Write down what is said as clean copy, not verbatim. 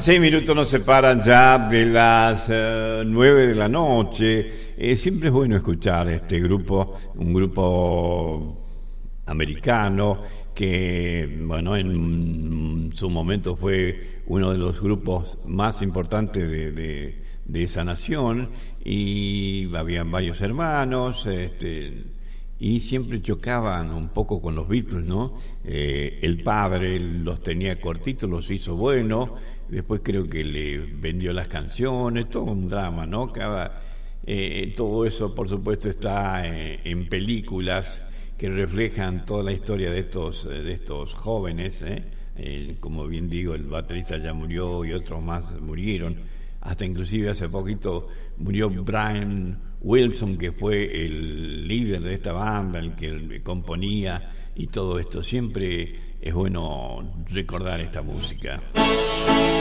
6 minutos nos separan ya de las 9 de la noche. Siempre es bueno escuchar este grupo, un grupo americano que, bueno, en su momento fue uno de los grupos más importantes de esa nación, y habían varios hermanos, y siempre chocaban un poco con los Beatles, ¿no? El padre los tenía cortitos, los hizo buenos, después creo que le vendió las canciones, todo un drama, ¿no? Todo eso, por supuesto, está en películas que reflejan toda la historia de estos jóvenes, como bien digo, el baterista ya murió y otros más murieron, hasta inclusive hace poquito murió Brian Wilson, que fue el líder de esta banda, el que componía y todo esto. Siempre es bueno recordar esta música.